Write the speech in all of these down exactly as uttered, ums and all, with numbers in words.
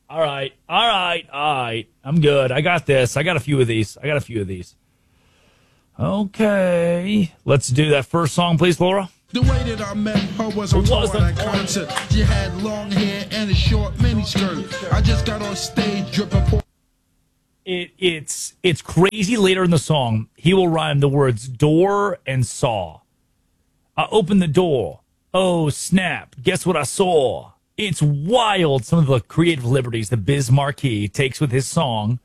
All right, all right, all right. I'm good. I got this. I got a few of these. I got a few of these. Okay. Let's do that first song, please, Laura. The way that I met her was on tour at a concert. She had long hair and a short miniskirt. I just got on stage dripping. Por- it, it's, it's crazy later in the song. He will rhyme the words door and saw. I opened the door. Oh, snap. Guess what I saw? It's wild, some of the creative liberties that Biz Markie takes with his song.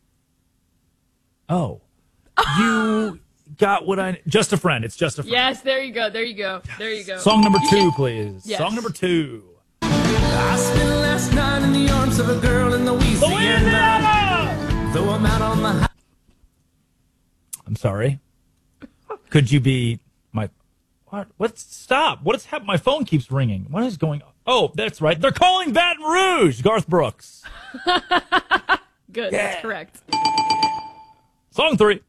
Oh. You got what I... Just a Friend. It's Just a Friend. Yes, there you go. There you go. There you go. Song number two, please. Yes. Song number two. I spent last night in the arms of a girl in Louisiana. Though I'm out on the... I'm sorry. Could you be... my... What? What? Stop. What is happening? My phone keeps ringing. What is going on? Oh, that's right. They're calling Baton Rouge. Garth Brooks. Good. Yeah. That's correct. Song three.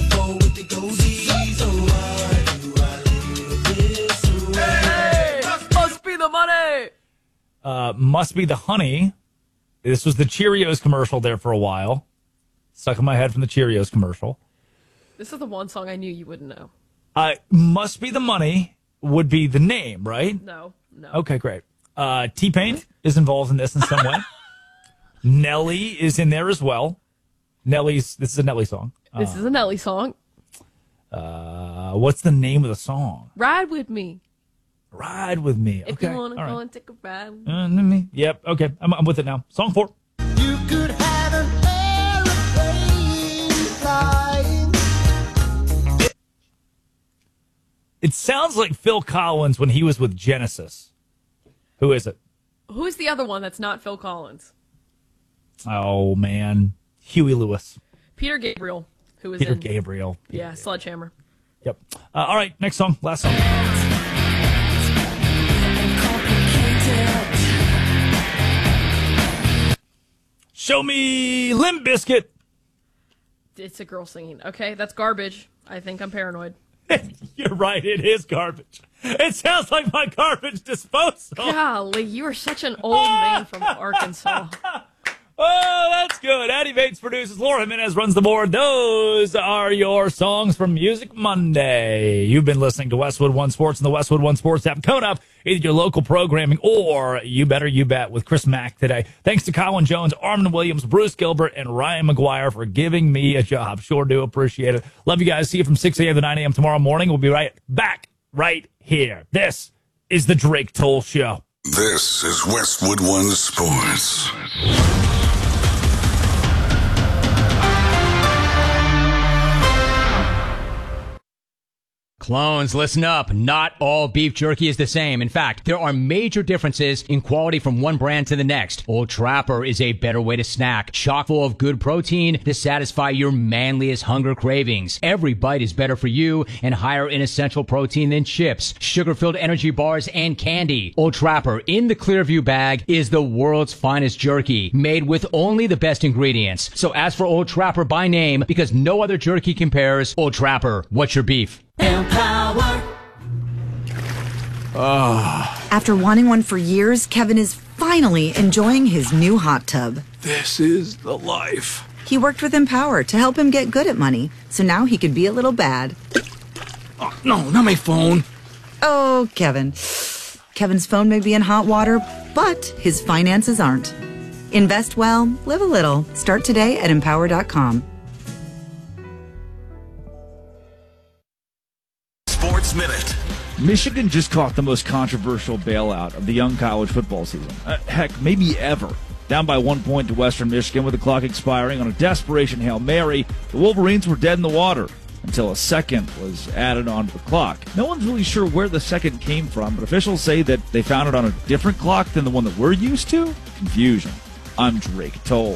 Hey, must be the money. Uh, Must Be the Honey. This was the Cheerios commercial there for a while. Stuck in my head from the Cheerios commercial. This is the one song I knew you wouldn't know. Uh, Must Be the Money would be the name, right? No, no. Okay, great. Uh, T-Pain is involved in this in some way. Nelly is in there as well. Nelly's, this is a Nelly song. This uh, is a Nelly song. Uh, what's the name of the song? Ride with me. Ride with me. If Okay. you want to all go right. and take a ride. Uh, me. Yep. Okay. I'm, I'm with it now. Song four. You could have an airplane flying. It sounds like Phil Collins when he was with Genesis. Who is it? Who's the other one that's not Phil Collins? Oh, man. Huey Lewis. Peter Gabriel, who was Peter in... Gabriel. Yeah, Sledgehammer. Yep. Uh, all right. Next song. Last song. Show me Limp Bizkit. It's a girl singing. Okay, that's garbage. I think I'm paranoid. You're right. It is garbage. It sounds like my garbage disposal. Golly, you are such an old man from Arkansas. Oh, that's good. Addie Bates produces. Laura Jimenez runs the board. Those are your songs from Music Monday. You've been listening to Westwood One Sports and the Westwood One Sports app. Coming up, either your local programming or You Better You Bet with Chris Mack today. Thanks to Colin Jones, Armin Williams, Bruce Gilbert, and Ryan McGuire for giving me a job. Sure do appreciate it. Love you guys. See you from six a.m. to nine a.m. tomorrow morning. We'll be right back right here. This is the Drake Toll Show. This is Westwood One Sports. Clones, listen up. Not all beef jerky is the same. In fact, there are major differences in quality from one brand to the next. Old Trapper is a better way to snack, chock full of good protein to satisfy your manliest hunger cravings. Every bite is better for you and higher in essential protein than chips, sugar-filled energy bars, and candy. Old Trapper in the Clearview bag is the world's finest jerky, made with only the best ingredients. So ask for Old Trapper by name because no other jerky compares. Old Trapper, what's your beef? Empower. After wanting one for years, Kevin is finally enjoying his new hot tub. This is the life. He worked with Empower to help him get good at money, so now he could be a little bad. Oh, no, not my phone. Oh, Kevin. Kevin's phone may be in hot water, but his finances aren't. Invest well, live a little. Start today at empower dot com. Sports Minute. Michigan just caught the most controversial bailout of the young college football season. Uh, heck, maybe ever. Down by one point to Western Michigan with the clock expiring on a desperation Hail Mary, the Wolverines were dead in the water until a second was added onto the clock. No one's really sure where the second came from, but officials say that they found it on a different clock than the one that we're used to. Confusion. I'm Drake Toll.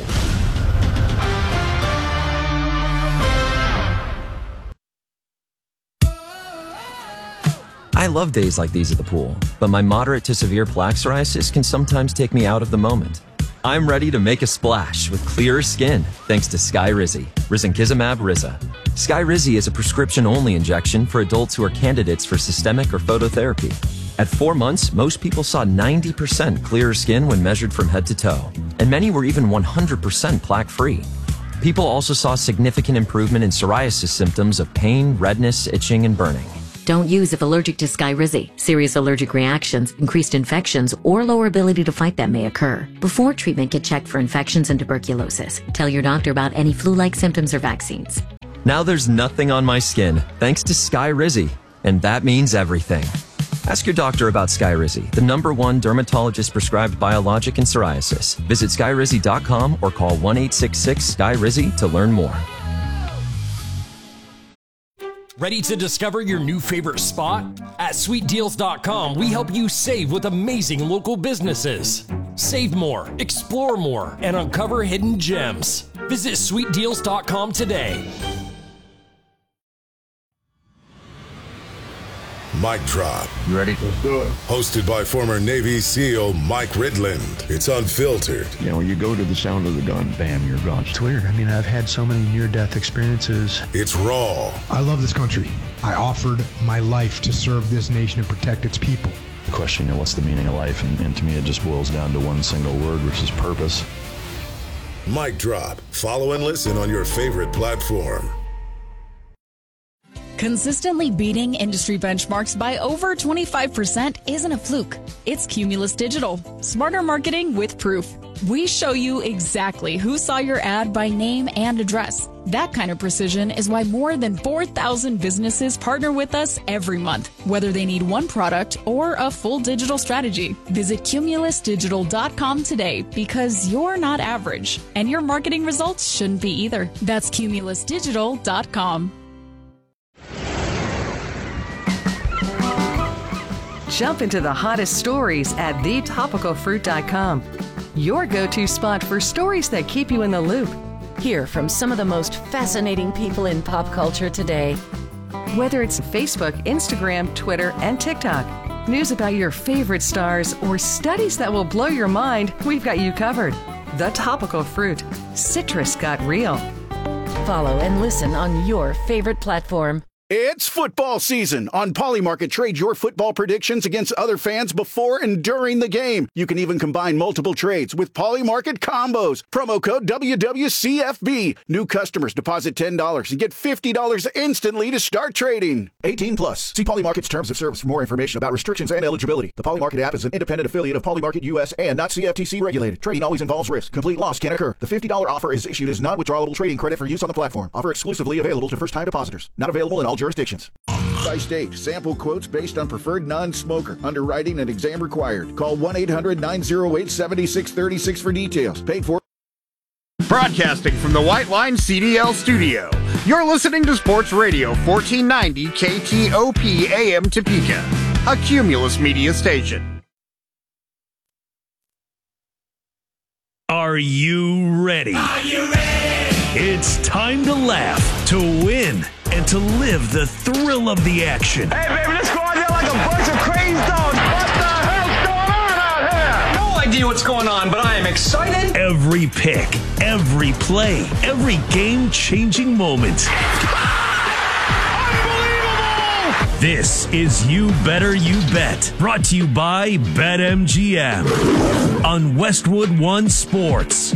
I love days like these at the pool, but my moderate to severe plaque psoriasis can sometimes take me out of the moment. I'm ready to make a splash with clearer skin thanks to Skyrizi, risankizumab Riza. Skyrizi is a prescription-only injection for adults who are candidates for systemic or phototherapy. At four months, most people saw ninety percent clearer skin when measured from head to toe. and many were even one hundred percent plaque-free. People also saw significant improvement in psoriasis symptoms of pain, redness, itching, and burning. Don't use if allergic to Skyrizi. Serious allergic reactions, increased infections, or lower ability to fight them may occur. Before treatment, get checked for infections and tuberculosis. Tell your doctor about any flu-like symptoms or vaccines. Now there's nothing on my skin, thanks to Skyrizi, and that means everything. Ask your doctor about Skyrizi, the number one dermatologist-prescribed biologic in psoriasis. Visit skyrizi dot com or call one eight six six Sky Rizzy to learn more. Ready to discover your new favorite spot? At sweet deals dot com, we help you save with amazing local businesses. Save more, explore more, and uncover hidden gems. Visit sweet deals dot com today. Mic Drop. You ready? Let's do it. Hosted by former Navy SEAL Mike Ridland. It's unfiltered. You know, you go to the sound of the gun, bam, you're gone. It's weird. I mean, I've had so many near-death experiences. It's raw. I love this country. I offered my life to serve this nation and protect its people. The question, you know, what's the meaning of life? And, and to me, it just boils down to one single word, which is purpose. Mic Drop. Follow and listen on your favorite platform. Consistently beating industry benchmarks by over twenty-five percent isn't a fluke. It's Cumulus Digital. Smarter marketing with proof. We show you exactly who saw your ad by name and address. That kind of precision is why more than four thousand businesses partner with us every month, whether they need one product or a full digital strategy. Visit cumulus digital dot com today because you're not average, and your marketing results shouldn't be either. That's cumulus digital dot com. Jump into the hottest stories at the topical fruit dot com. Your go-to spot for stories that keep you in the loop. Hear from some of the most fascinating people in pop culture today. Whether it's Facebook, Instagram, Twitter, and TikTok, news about your favorite stars, or studies that will blow your mind, we've got you covered. The Topical Fruit. Citrus got real. Follow and listen on your favorite platform. It's football season. On Polymarket, trade your football predictions against other fans before and during the game. You can even combine multiple trades with Polymarket combos. Promo code W W C F B. New customers deposit ten dollars and get fifty dollars instantly to start trading. eighteen plus. See Polymarket's terms of service for more information about restrictions and eligibility. The Polymarket app is an independent affiliate of Polymarket U S and not C F T C regulated. Trading always involves risk. Complete loss can occur. The fifty dollars offer is issued as non-withdrawable trading credit for use on the platform. Offer exclusively available to first-time depositors. Not available in all jurisdictions. By state, sample quotes based on preferred non-smoker. Underwriting and exam required. Call one eight hundred nine oh eight seven six three six for details. Paid for. Broadcasting from the White Line C D L studio. You're listening to Sports Radio fourteen ninety K T O P A M Topeka, a Cumulus media station. Are you ready? Are you ready? It's time to laugh, to win, and to live the thrill of the action. Hey, baby, let's go out there like a bunch of crazy dogs. What the hell's going on out here? No idea what's going on, but I am excited. Every pick, every play, every game-changing moment. Unbelievable! This is You Better You Bet, brought to you by BetMGM on Westwood One Sports.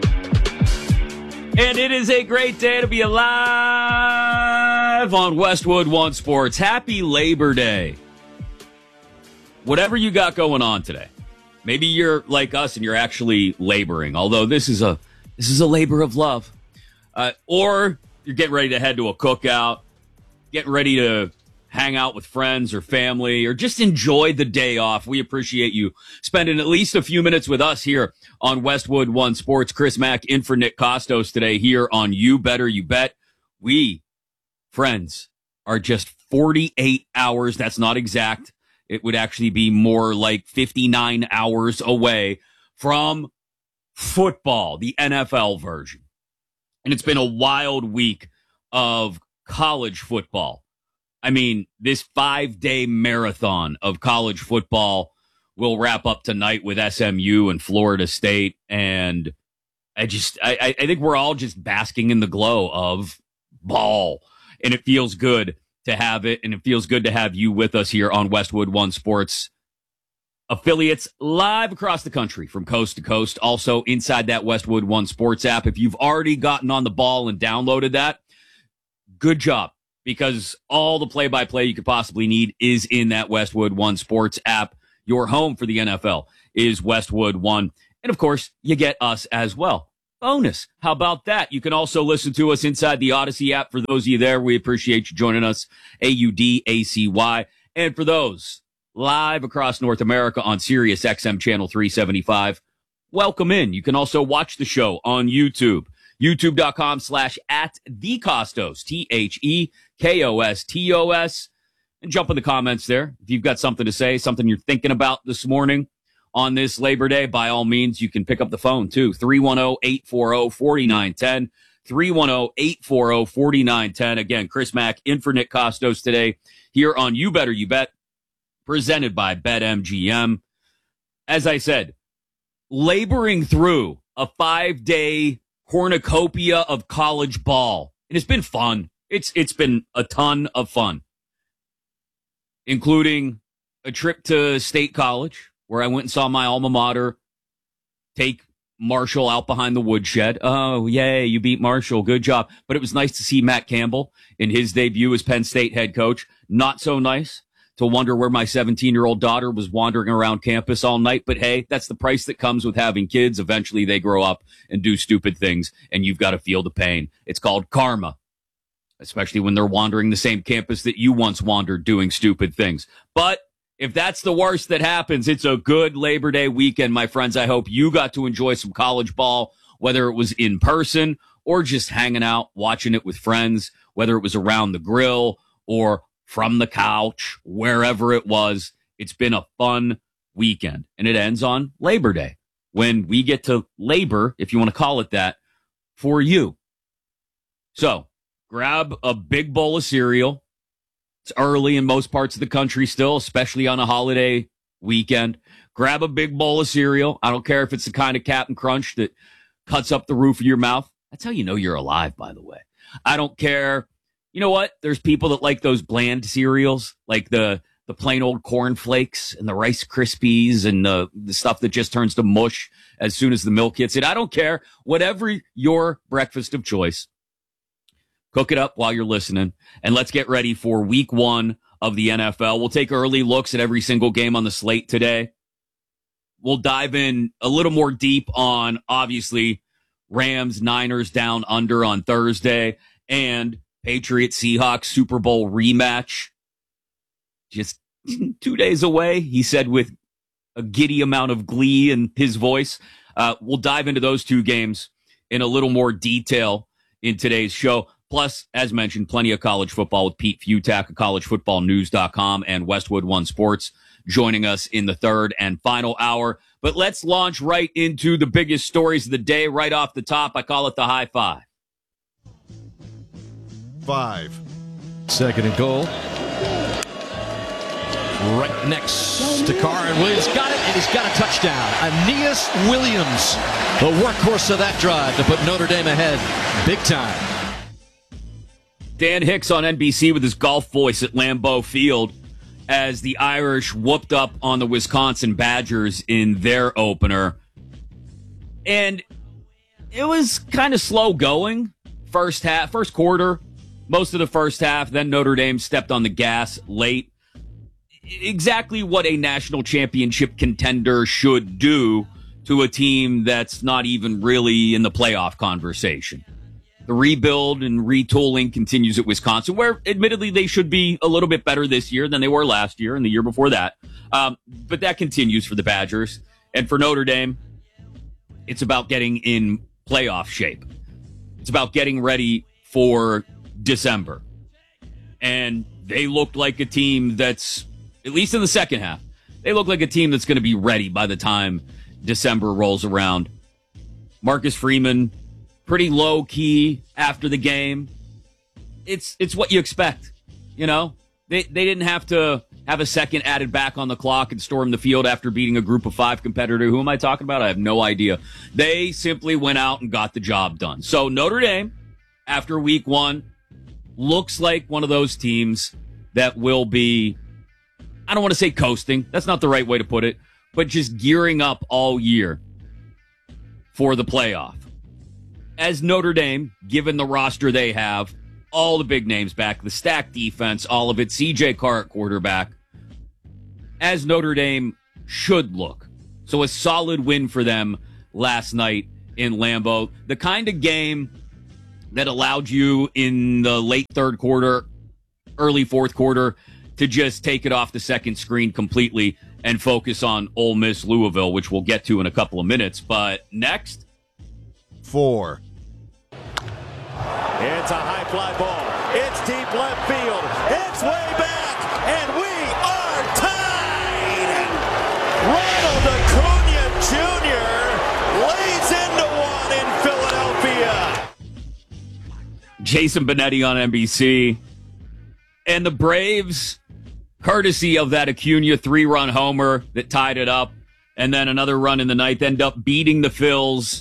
And it is a great day to be alive on Westwood One Sports. Happy Labor Day. Whatever you got going on today. Maybe you're like us and you're actually laboring, although this is a this is a labor of love. Uh, or you're getting ready to head to a cookout, getting ready to hang out with friends or family, or just enjoy the day off. We appreciate you spending at least a few minutes with us here on Westwood One Sports. Chris Mack in for Nick Costos today here on You Better You Bet. We, friends, are just forty-eight hours. That's not exact. It would actually be more like fifty-nine hours away from football, the N F L version. And it's been a wild week of college football. I mean, this five-day marathon of college football will wrap up tonight with S M U and Florida State. And I just, I, I think we're all just basking in the glow of ball. And it feels good to have it. And it feels good to have you with us here on Westwood One Sports. affiliates live across the country from coast to coast. Also inside that Westwood One Sports app. If you've already gotten on the ball and downloaded that, good job, because all the play-by-play you could possibly need is in that Westwood One Sports app. Your home for the N F L is Westwood One. And, of course, you get us as well. Bonus. How about that? You can also listen to us inside the Odyssey app. For those of you there, we appreciate you joining us, A U D A C Y. And for those live across North America on Sirius X M Channel three seventy-five, welcome in. You can also watch the show on YouTube. YouTube.com slash at the Costos, T H E K O S T O S. And jump in the comments there. If you've got something to say, something you're thinking about this morning on this Labor Day, by all means, you can pick up the phone too. three one zero, eight four zero, four nine one zero. three one zero, eight four zero, four nine one zero. Again, Chris Mack in for Nick Costos today here on You Better You Bet, presented by BetMGM. As I said, laboring through a five-day cornucopia of college ball. And it's been fun. It's It's been a ton of fun, including a trip to State College, where I went and saw my alma mater take Marshall out behind the woodshed. Oh, yay, you beat Marshall. Good job. But it was nice to see Matt Campbell in his debut as Penn State head coach. Not so nice to wonder where my seventeen-year-old daughter was wandering around campus all night. But hey, that's the price that comes with having kids. Eventually they grow up and do stupid things, and you've got to feel the pain. It's called karma, especially when they're wandering the same campus that you once wandered doing stupid things. But if that's the worst that happens, it's a good Labor Day weekend, my friends. I hope you got to enjoy some college ball, whether it was in person or just hanging out, watching it with friends, whether it was around the grill or from the couch, wherever it was. It's been a fun weekend, and it ends on Labor Day when we get to labor, if you want to call it that, for you. So grab a big bowl of cereal. It's early in most parts of the country still, especially on a holiday weekend. Grab a big bowl of cereal. I don't care if it's the kind of Captain Crunch that cuts up the roof of your mouth. That's how you know you're alive, by the way. I don't care. You know what? There's people that like those bland cereals, like the the plain old Corn Flakes and the Rice Krispies and the, the stuff that just turns to mush as soon as the milk hits it. I don't care. Whatever your breakfast of choice, cook it up while you're listening, and let's get ready for week one of the N F L. We'll take early looks at every single game on the slate today. We'll dive in a little more deep on, obviously, Rams, Niners down under on Thursday, and Patriots, Seahawks Super Bowl rematch. Just two days away, he said with a giddy amount of glee in his voice. Uh, we'll dive into those two games in a little more detail in today's show. Plus, as mentioned, plenty of college football with Pete Futak of college football news dot com and Westwood One Sports joining us in the third and final hour. But let's launch right into the biggest stories of the day right off the top. I call it the high five. Five. Second and goal. Right next to Carr, and Williams got it, and he's got a touchdown. Aeneas Williams, the workhorse of that drive to put Notre Dame ahead big time. Dan Hicks on N B C with his golf voice at Lambeau Field as the Irish whooped up on the Wisconsin Badgers in their opener. And it was kind of slow going. First half, first quarter, most of the first half. Then Notre Dame stepped on the gas late. Exactly what a national championship contender should do to a team that's not even really in the playoff conversation. The rebuild and retooling continues at Wisconsin, where admittedly they should be a little bit better this year than they were last year and the year before that. Um, but that continues for the Badgers. And for Notre Dame, it's about getting in playoff shape. It's about getting ready for December. And they looked like a team that's, at least in the second half, they look like a team that's going to be ready by the time December rolls around. Marcus Freeman, pretty low key after the game. It's it's what you expect, you know. They they didn't have to have a second added back on the clock and storm the field after beating a group of five competitor. Who am I talking about? I have no idea. They simply went out and got the job done. So Notre Dame, after week one, looks like one of those teams that will be, I don't want to say coasting. That's not the right way to put it. but just gearing up all year for the playoff. As Notre Dame, given the roster they have, all the big names back, the stacked defense, all of it, C J Carr at quarterback, as Notre Dame should look. So a solid win for them last night in Lambeau. The kind of game that allowed you in the late third quarter, early fourth quarter, to just take it off the second screen completely and focus on Ole Miss Louisville, which we'll get to in a couple of minutes. But next, four. It's a high fly ball. It's deep left field. It's way back, and we are tied. Ronald Acuna Junior lays into one in Philadelphia. Jason Benetti on N B C. And the Braves, courtesy of that Acuna three-run homer that tied it up, and then another run in the ninth, end up beating the Phils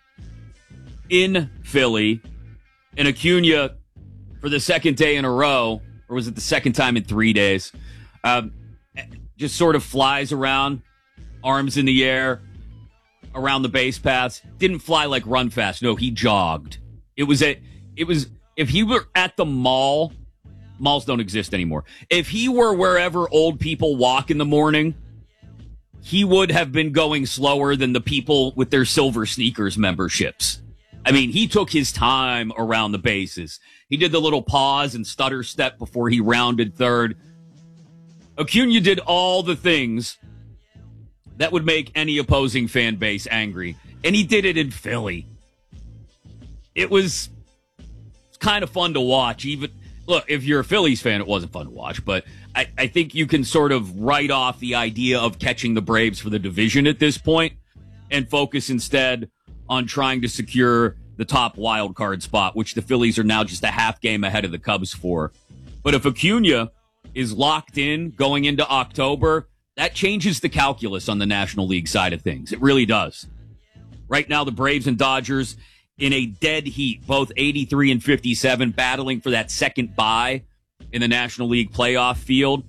in Philly. And Acuna, for the second day in a row, or was it the second time in three days, um, just sort of flies around, arms in the air, around the base paths. Didn't fly like run fast. No, he jogged. It was a, it was, if he were at the mall, malls don't exist anymore. If he were wherever old people walk in the morning, he would have been going slower than the people with their Silver Sneakers memberships. I mean, he took his time around the bases. He did the little pause and stutter step before he rounded third. Acuna did all the things that would make any opposing fan base angry. And he did it in Philly. It was kind of fun to watch. Even look, if you're a Phillies fan, it wasn't fun to watch. But I, I think you can sort of write off the idea of catching the Braves for the division at this point and focus instead on trying to secure the top wild card spot, which the Phillies are now just a half game ahead of the Cubs for. But if Acuna is locked in going into October, that changes the calculus on the National League side of things. It really does. Right now, the Braves and Dodgers in a dead heat, both eighty-three and fifty-seven, battling for that second bye in the National League playoff field.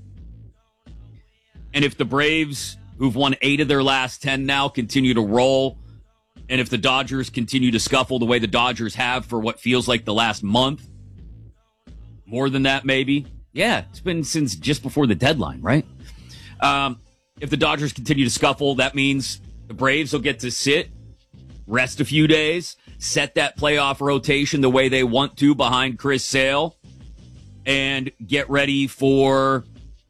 And if the Braves, who've won eight of their last ten now, continue to roll, and if the Dodgers continue to scuffle the way the Dodgers have for what feels like the last month, more than that maybe. Yeah, it's been since just before the deadline, right? Um, if the Dodgers continue to scuffle, that means the Braves will get to sit, rest a few days, set that playoff rotation the way they want to behind Chris Sale, and get ready for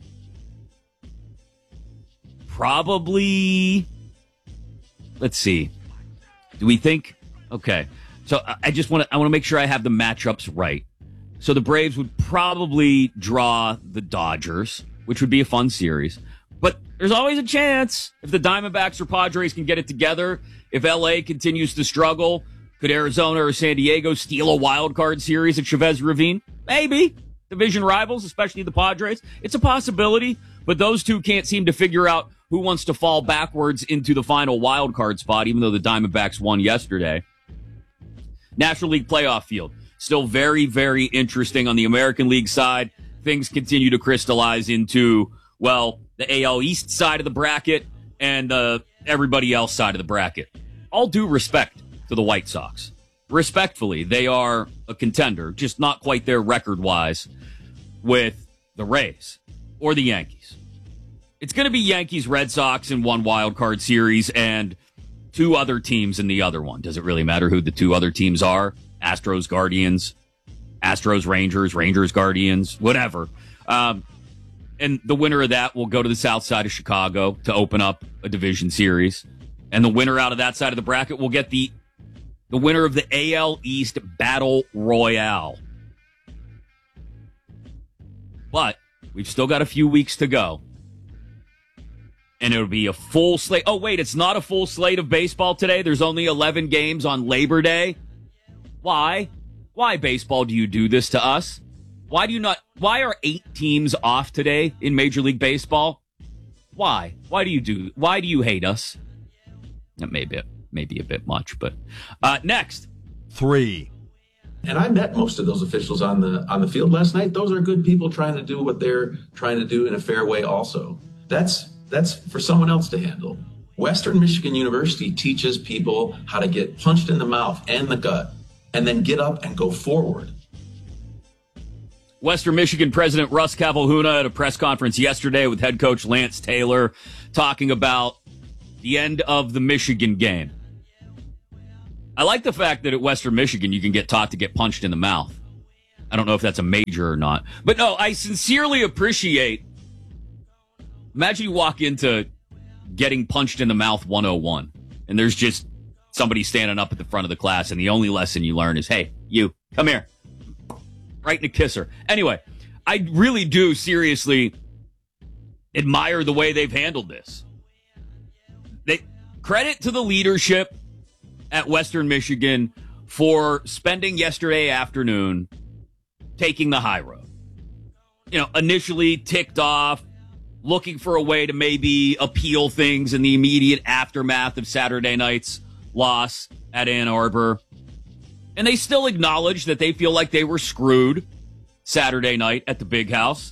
probably, let's see. Do we think? Okay. So I just want to I want to make sure I have the matchups right. So the Braves would probably draw the Dodgers, which would be a fun series. But there's always a chance if the Diamondbacks or Padres can get it together. If L A continues to struggle, could Arizona or San Diego steal a wild card series at Chavez Ravine? Maybe. Division rivals, especially the Padres. It's a possibility, but those two can't seem to figure out who wants to fall backwards into the final wild card spot, even though the Diamondbacks won yesterday. National League playoff field. Still very, very interesting on the American League side. Things continue to crystallize into, well, the A L East side of the bracket and uh, everybody else side of the bracket. All due respect to the White Sox. Respectfully, they are a contender, just not quite there record-wise with the Rays or the Yankees. It's going to be Yankees, Red Sox in one wild card series and two other teams in the other one. Does it really matter who the two other teams are? Astros, Guardians, Astros, Rangers, Rangers, Guardians, whatever. Um, and the winner of that will go to the south side of Chicago to open up a division series. And the winner out of that side of the bracket will get the the winner of the A L East Battle Royale. But we've still got a few weeks to go. And it'll be a full slate. Oh, wait, it's not a full slate of baseball today. There's only eleven games on Labor Day. Why? Why, baseball, do you do this to us? Why do you not? Why are eight teams off today in Major League Baseball? Why? Why do you do? Why do you hate us? That may be, maybe a bit much, but uh, next. Three. And I met most of those officials on the on the field last night. Those are good people trying to do what they're trying to do in a fair way also. That's that's for someone else to handle. Western Michigan University teaches people how to get punched in the mouth and the gut and then get up and go forward. Western Michigan President Russ Cavalhuna at a press conference yesterday with head coach Lance Taylor talking about the end of the Michigan game. I like the fact that at Western Michigan you can get taught to get punched in the mouth. I don't know if that's a major or not. But no, I sincerely appreciate. Imagine you walk into getting punched in the mouth one oh one, and there's just somebody standing up at the front of the class, and the only lesson you learn is, hey, you, come here. Right in a kisser. Anyway, I really do seriously admire the way they've handled this. They credit to the leadership at Western Michigan for spending yesterday afternoon taking the high road. You know, initially ticked off, looking for a way to maybe appeal things in the immediate aftermath of Saturday night's loss at Ann Arbor. And they still acknowledge that they feel like they were screwed Saturday night at the Big House.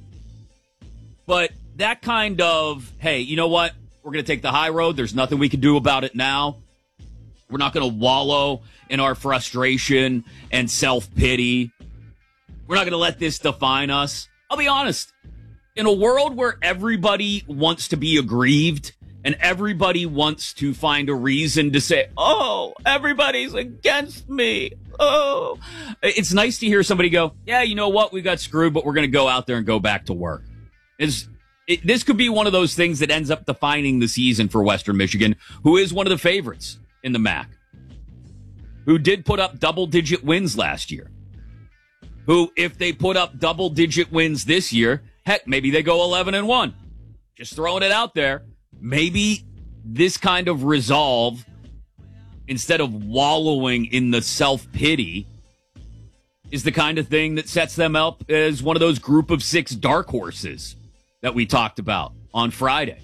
But that kind of, hey, you know what? We're going to take the high road. There's nothing we can do about it now. We're not going to wallow in our frustration and self-pity. We're not going to let this define us. I'll be honest. In a world where everybody wants to be aggrieved and everybody wants to find a reason to say, oh, everybody's against me. Oh, it's nice to hear somebody go, yeah, you know what? We got screwed, but we're going to go out there and go back to work. It's, it, this could be one of those things that ends up defining the season for Western Michigan, who is one of the favorites in the M A C, who did put up double-digit wins last year, who, if they put up double-digit wins this year, heck, maybe they go eleven and one. Just throwing it out there. Maybe this kind of resolve, instead of wallowing in the self-pity, is the kind of thing that sets them up as one of those group of six dark horses that we talked about on Friday.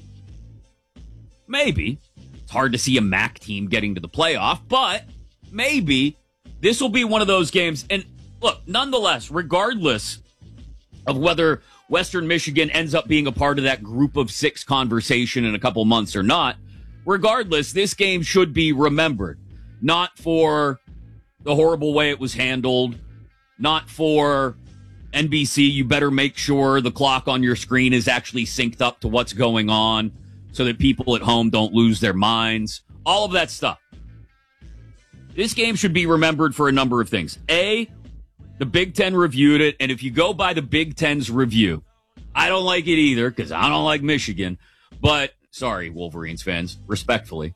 Maybe. It's hard to see a M A C team getting to the playoff, but maybe this will be one of those games. And look, nonetheless, regardless of whether Western Michigan ends up being a part of that group of six conversation in a couple months or not, regardless, this game should be remembered. Not for the horrible way it was handled, not for N B C, you better make sure the clock on your screen is actually synced up to what's going on so that people at home don't lose their minds. All of that stuff. This game should be remembered for a number of things. A, the Big Ten reviewed it, and if you go by the Big Ten's review, I don't like it either because I don't like Michigan, but sorry, Wolverines fans, respectfully.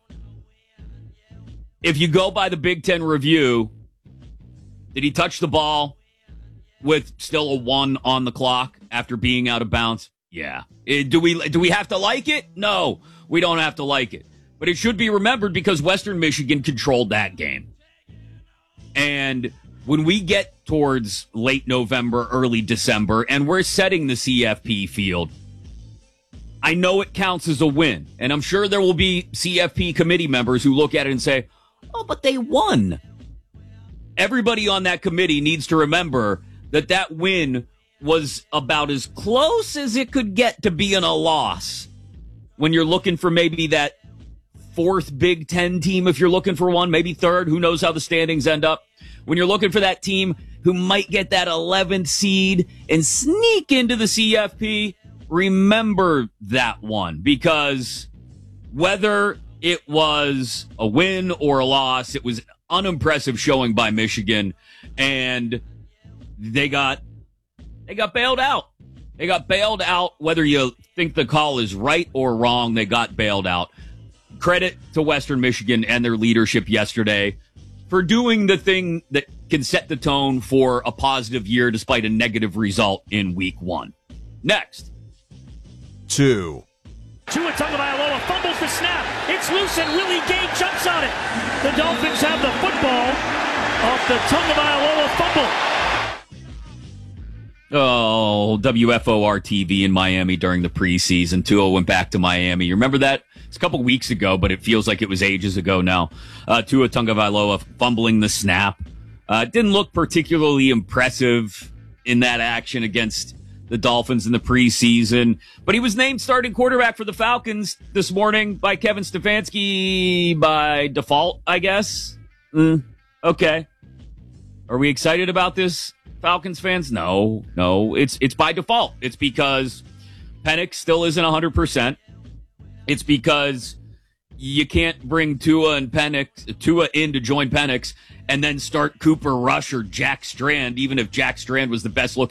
If you go by the Big Ten review, did he touch the ball with still a one on the clock after being out of bounds? Yeah. Do we do we have to like it? No, we don't have to like it. But it should be remembered because Western Michigan controlled that game. And when we get towards late November, early December, and we're setting the C F P field, I know it counts as a win. And I'm sure there will be C F P committee members who look at it and say, oh, but they won. Everybody on that committee needs to remember that that win was about as close as it could get to being a loss. When you're looking for maybe that fourth Big Ten team, if you're looking for one, maybe third, who knows how the standings end up. When you're looking for that team who might get that eleventh seed and sneak into the C F P, remember that one, because whether it was a win or a loss, it was unimpressive showing by Michigan, and they got they got bailed out. They got bailed out, whether you think the call is right or wrong, they got bailed out. Credit to Western Michigan and their leadership yesterday for doing the thing that can set the tone for a positive year despite a negative result in week one. Next. Two. Tua Tagovailoa fumbles the snap. It's loose and Willie Gay jumps on it. The Dolphins have the football off the Tagovailoa fumble. Oh, W F O R T V in Miami during the preseason. Tua went back to Miami. You remember that? It's a couple weeks ago, but it feels like it was ages ago now. Uh, Tua Tagovailoa fumbling the snap. Uh, didn't look particularly impressive in that action against the Dolphins in the preseason. But he was named starting quarterback for the Falcons this morning by Kevin Stefanski by default, I guess. Mm, okay. Are we excited about this, Falcons fans? No, no. It's it's by default. It's because Penix still isn't one hundred percent. It's because you can't bring Tua and Penix, Tua in to join Penix and then start Cooper Rush or Jack Strand, even if Jack Strand was the best looking